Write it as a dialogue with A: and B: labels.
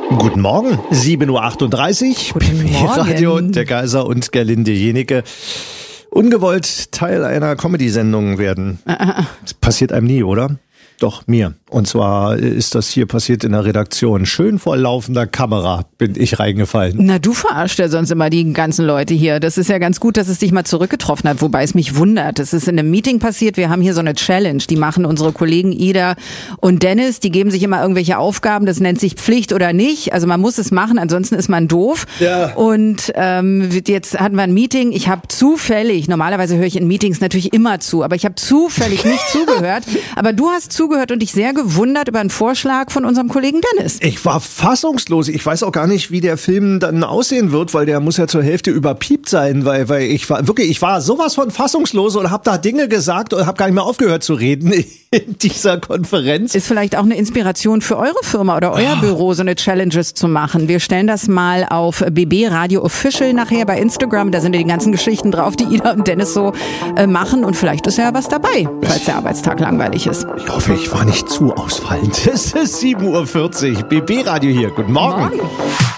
A: Guten Morgen, 7.38 Uhr, BB-Radio, der Kaiser und Gerlinde Jenike. Ungewollt Teil einer Comedy-Sendung werden. Das passiert einem nie, oder? Doch, mir. Und zwar ist das hier passiert in der Redaktion. Schön vor laufender Kamera bin ich reingefallen.
B: Na, du verarscht ja sonst immer die ganzen Leute hier. Das ist ja ganz gut, dass es dich mal zurückgetroffen hat, wobei es mich wundert. Es ist in einem Meeting passiert, wir haben hier so eine Challenge, die machen unsere Kollegen Ida und Dennis, die geben sich immer irgendwelche Aufgaben, das nennt sich Pflicht oder nicht. Also man muss es machen, ansonsten ist man doof.
A: Ja.
B: Und jetzt hatten wir ein Meeting, ich habe zufällig, normalerweise höre ich in Meetings natürlich immer zu, aber ich habe zufällig nicht zugehört, aber du hast zugehört und dich sehr gewundert über einen Vorschlag von unserem Kollegen Dennis.
A: Ich war fassungslos. Ich weiß auch gar nicht, wie der Film dann aussehen wird, weil der muss ja zur Hälfte überpiept sein, weil ich war sowas von fassungslos und habe da Dinge gesagt und habe gar nicht mehr aufgehört zu reden in dieser Konferenz.
B: Ist vielleicht auch eine Inspiration für eure Firma oder euer Büro, so eine Challenges zu machen. Wir stellen das mal auf BB Radio Official nachher bei Instagram. Da sind ja die ganzen Geschichten drauf, die Ida und Dennis so machen. Und vielleicht ist ja was dabei, falls der Arbeitstag langweilig ist.
A: Ich hoffe, ich war nicht zu ausfallend. Es ist 7.40 Uhr. BB Radio hier. Guten Morgen.